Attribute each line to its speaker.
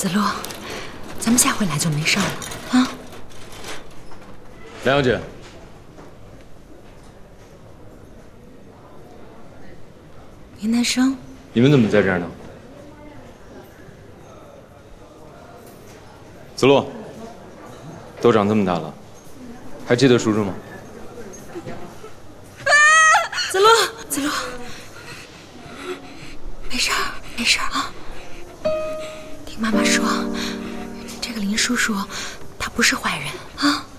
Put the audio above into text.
Speaker 1: 子路，咱们下回来就没事了啊。
Speaker 2: 梁小姐，
Speaker 1: 林南生，
Speaker 2: 你们怎么在这儿呢？子路，都长这么大了，还记得叔叔吗？
Speaker 1: 子路，子路，没事儿，没事儿啊。听妈妈说，这个林叔叔他不是坏人啊。